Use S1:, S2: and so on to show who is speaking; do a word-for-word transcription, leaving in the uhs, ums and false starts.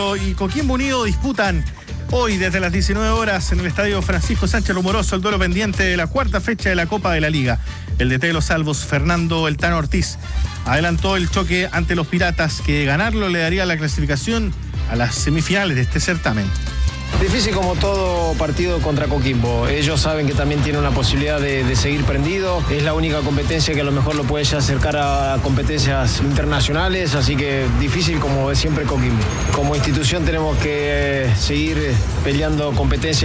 S1: Y Coquimbo Unido disputan hoy desde las diecinueve horas en el estadio Francisco Sánchez Rumoroso el duelo pendiente de la cuarta fecha de la Copa de la Liga. El D T de los Salvos, Fernando El Tano Ortiz, adelantó el choque ante los Piratas, que ganarlo le daría la clasificación a las semifinales de este certamen.
S2: Difícil como todo partido contra Coquimbo. Ellos saben que también tienen una posibilidad de, de seguir prendido. Es la única competencia que a lo mejor lo puede ya acercar a competencias internacionales, así que difícil como siempre Coquimbo. Como institución tenemos que seguir peleando competencias